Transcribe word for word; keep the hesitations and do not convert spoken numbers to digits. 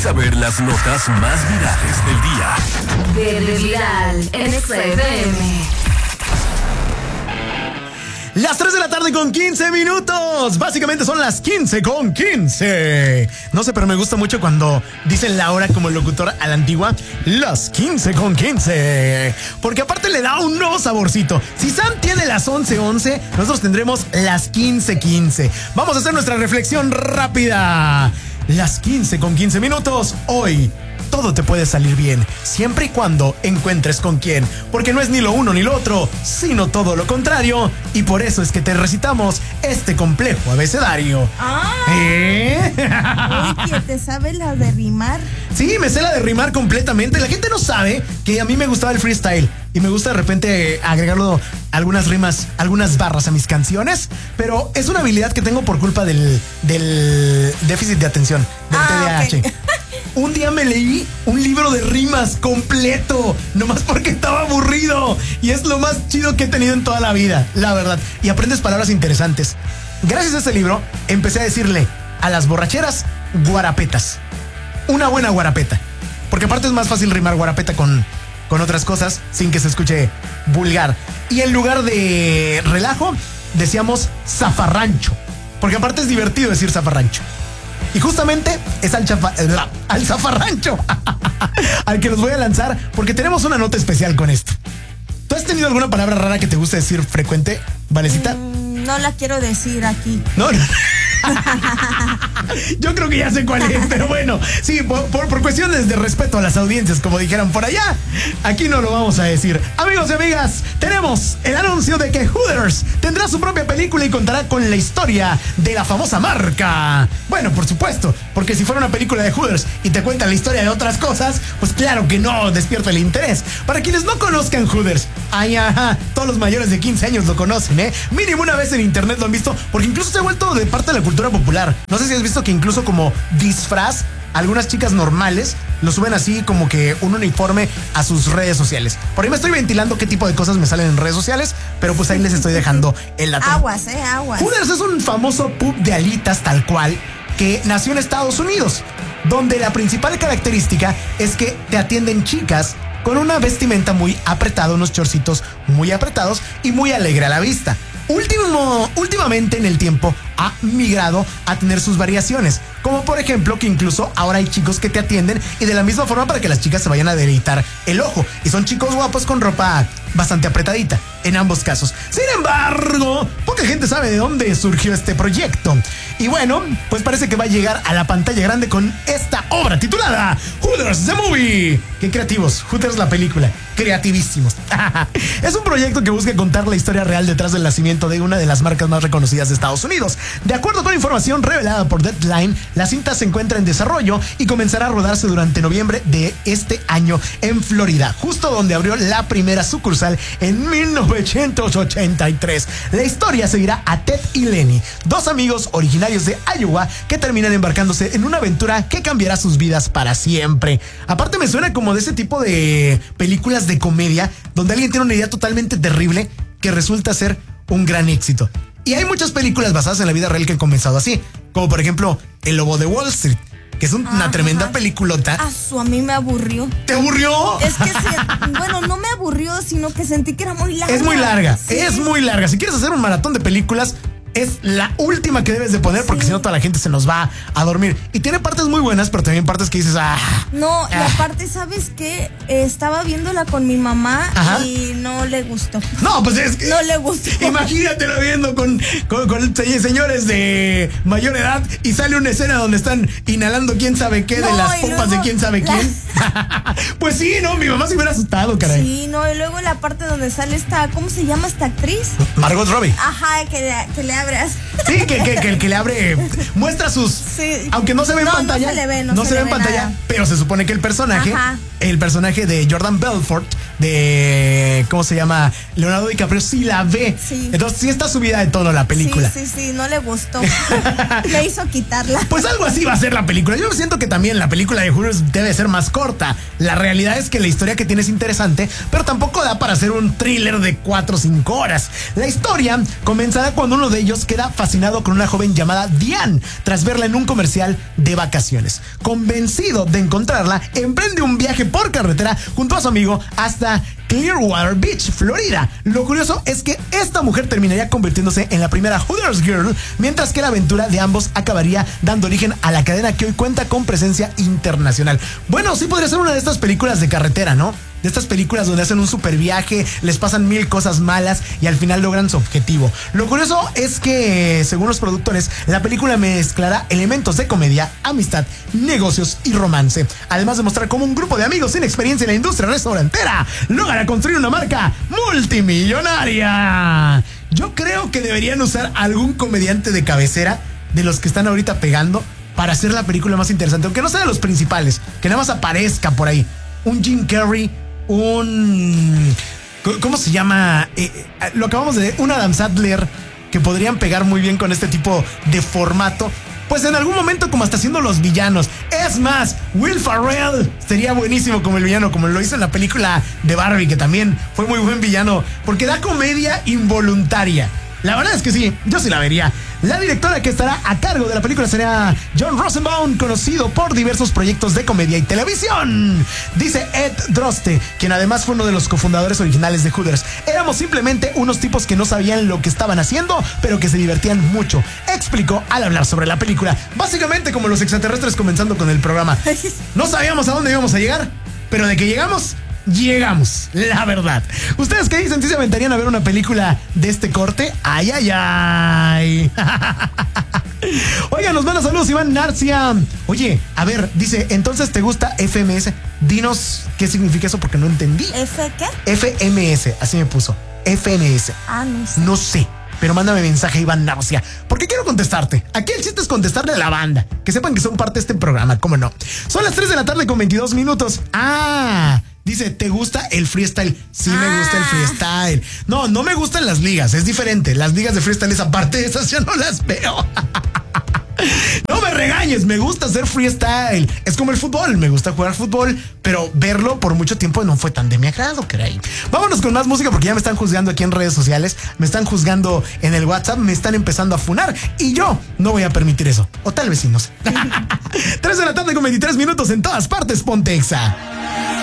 saber las notas más virales del día. De Viral en Exa F M. Las tres de la tarde con quince minutos. Básicamente son las quince con quince. No sé, pero me gusta mucho cuando dicen la hora como locutor a la antigua. Las quince con quince. Porque aparte le da un nuevo saborcito. Si Sam tiene las once once, nosotros tendremos las quince quince. Vamos a hacer nuestra reflexión rápida. Las quince con quince minutos. Hoy todo te puede salir bien, siempre y cuando encuentres con quién, porque no es ni lo uno ni lo otro, sino todo lo contrario, y por eso es que te recitamos este complejo abecedario. Ah, ¿Eh? Oye, ¿te sabes la de rimar? Sí, me sé la de rimar completamente. La gente no sabe que a mí me gustaba el freestyle y me gusta de repente agregarlo algunas rimas, algunas barras a mis canciones, pero es una habilidad que tengo por culpa del, del déficit de atención, del ah, T D A H. Okay. Un día me leí un libro de rimas completo, nomás porque estaba aburrido. Y es lo más chido que he tenido en toda la vida, la verdad. Y aprendes palabras interesantes. Gracias a este libro, empecé a decirle a las borracheras guarapetas. Una buena guarapeta. Porque aparte es más fácil rimar guarapeta con, con otras cosas sin que se escuche vulgar. Y en lugar de relajo, decíamos zafarrancho. Porque aparte es divertido decir zafarrancho. Y justamente es al, chafa, al zafarrancho al que los voy a lanzar, porque tenemos una nota especial con esto. ¿Tú has tenido alguna palabra rara que te guste decir frecuente, Valecita? Mm, no la quiero decir aquí. No, no. Yo creo que ya sé cuál es, pero bueno, sí, por, por, por cuestiones de respeto a las audiencias, como dijeran por allá, aquí no lo vamos a decir. Amigos y amigas, tenemos el anuncio de que Hooters tendrá su propia película y contará con la historia de la famosa marca. Bueno, por supuesto, porque si fuera una película de Hooters y te cuentan la historia de otras cosas, pues claro que no despierta el interés. Para quienes no conozcan Hooters, ay, ajá, todos los mayores de quince años lo conocen, ¿eh? Mínimo una vez en internet lo han visto, porque incluso se ha vuelto de parte de la cultura popular. No sé si has visto que incluso como disfraz, algunas chicas normales lo suben así como que un uniforme a sus redes sociales. Por ahí me estoy ventilando qué tipo de cosas me salen en redes sociales, pero pues ahí les estoy dejando el dato. Aguas, eh, aguas. Hooters es un famoso pub de alitas tal cual que nació en Estados Unidos, donde la principal característica es que te atienden chicas con una vestimenta muy apretada, unos chorcitos muy apretados y muy alegre a la vista. Último, últimamente en el tiempo ha migrado a tener sus variaciones, como por ejemplo que incluso ahora hay chicos que te atienden y de la misma forma para que las chicas se vayan a deleitar el ojo, y son chicos guapos con ropa bastante apretadita en ambos casos. Sin embargo, poca gente sabe de dónde surgió este proyecto, y bueno, pues parece que va a llegar a la pantalla grande con esta obra titulada Hooters the Movie. Qué creativos, Hooters la película, creativísimos. Es un proyecto que busca contar la historia real detrás del nacimiento de una de las marcas más reconocidas de Estados Unidos. De acuerdo con información revelada por Deadline, la cinta se encuentra en desarrollo y comenzará a rodarse durante noviembre de este año en Florida, justo donde abrió la primera sucursal en mil novecientos ochenta y tres. La historia seguirá a Ted y Lenny, dos amigos originarios de Iowa que terminan embarcándose en una aventura que cambiará sus vidas para siempre. Aparte me suena como de ese tipo de películas de comedia donde alguien tiene una idea totalmente terrible que resulta ser un gran éxito. Y hay muchas películas basadas en la vida real que han comenzado así, como por ejemplo El Lobo de Wall Street, que es un, una tremenda peliculota. Ah, su, a mí me aburrió. ¿Te aburrió? Es que, se, bueno, no me aburrió, sino que sentí que era muy larga. Es muy larga, sí. es muy larga. Si quieres hacer un maratón de películas, es la última que debes de poner, porque sí, si no toda la gente se nos va a dormir. Y tiene partes muy buenas, pero también partes que dices, ah. No, ah. y aparte, ¿sabes qué? Eh, estaba viéndola con mi mamá. Ajá. Y no le gustó. No, pues es que... No le gustó. Imagínatelo viendo con, con, con señores de mayor edad y sale una escena donde están inhalando quién sabe qué, no, de las pompas de quién sabe la... quién. Pues sí, no, mi mamá se hubiera asustado, caray. Sí, no, y luego la parte donde sale esta, ¿cómo se llama esta actriz? Margot Robbie. Ajá, que le, que le abre. Sí, que, que, que el que le abre muestra sus... Sí. Aunque no se ve en no, pantalla. No se le ve, no, no se, se le ve en pantalla, nada. pero se supone que el personaje, Ajá. el personaje de Jordan Belfort, de ¿cómo se llama? Leonardo DiCaprio, sí la ve. Sí. Entonces sí está subida de tono la película. Sí, sí, sí, no le gustó. Le hizo quitarla. Pues algo así va a ser la película. Yo siento que también la película de Hooters debe ser más corta. La realidad es que la historia que tiene es interesante, pero tampoco da para hacer un thriller de cuatro o cinco horas. La historia comenzará cuando uno de ellos queda fascinado con una joven llamada Diane, tras verla en un comercial de vacaciones. Convencido de encontrarla, emprende un viaje por carretera junto a su amigo hasta Clearwater Beach, Florida. Lo curioso es que esta mujer terminaría convirtiéndose en la primera Hooters Girl, mientras que la aventura de ambos acabaría dando origen a la cadena que hoy cuenta con presencia internacional. Bueno, sí podría ser una de estas películas de carretera, ¿no? De estas películas donde hacen un super viaje, les pasan mil cosas malas y al final logran su objetivo. Lo curioso es que, según los productores, la película mezclará elementos de comedia, amistad, negocios y romance, además de mostrar cómo un grupo de amigos sin experiencia en la industria restaurantera logra construir una marca multimillonaria. Yo creo que deberían usar algún comediante de cabecera de los que están ahorita pegando para hacer la película más interesante, aunque no sea de los principales, que nada más aparezca por ahí. Un Jim Carrey, un... ¿Cómo se llama? Eh, eh, lo acabamos de... Un Adam Sandler, que podrían pegar muy bien con este tipo de formato. Pues en algún momento como hasta siendo los villanos. Es más, Will Ferrell sería buenísimo como el villano, como lo hizo en la película de Barbie, que también fue muy buen villano, porque da comedia involuntaria. La verdad es que sí, yo sí la vería. La directora que estará a cargo de la película será John Rosenbaum, conocido por diversos proyectos de comedia y televisión. Dice Ed Droste, quien además fue uno de los cofundadores originales de Hooters: éramos simplemente unos tipos que no sabían lo que estaban haciendo, pero que se divertían mucho. Explicó al hablar sobre la película. Básicamente como los extraterrestres comenzando con el programa. No sabíamos a dónde íbamos a llegar, pero de que llegamos... llegamos, la verdad. ¿Ustedes qué dicen? ¿Si se aventarían a ver una película de este corte? ¡Ay, ay, ay! Oigan, nos manda saludos Iván Narcia. Oye, a ver, dice, entonces ¿te gusta F M S? Dinos qué significa eso porque no entendí. ¿F qué? F M S, así me puso. F M S. Ah, no sé. No sé. Pero mándame mensaje, Iván Narcia, porque quiero contestarte. Aquí el chiste es contestarle a la banda, que sepan que son parte de este programa, ¿cómo no? Son las tres de la tarde con veintidós minutos. Ah, dice, ¿te gusta el freestyle? Sí, ah. me gusta el freestyle. No, no me gustan las ligas, es diferente. Las ligas de freestyle, esa parte, esas ya no las veo. No me regañes, me gusta hacer freestyle. Es como el fútbol, me gusta jugar fútbol, pero verlo por mucho tiempo no fue tan de mi agrado, caray. Vámonos con más música porque ya me están juzgando aquí en redes sociales, me están juzgando en el WhatsApp, me están empezando a funar y yo no voy a permitir eso. O tal vez sí, no sé. tres de la tarde con veintitrés minutos en todas partes, Ponte Exa.